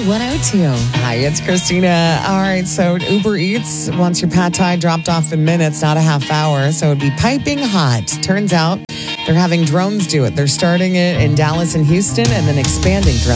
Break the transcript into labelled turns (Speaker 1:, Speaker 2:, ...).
Speaker 1: 102.
Speaker 2: Hi, it's Christina. All right, so Uber Eats wants your pad thai dropped off in minutes, not a half hour. So it'd be piping hot. Turns out they're having drones do it. They're starting it in Dallas and Houston and then expanding throughout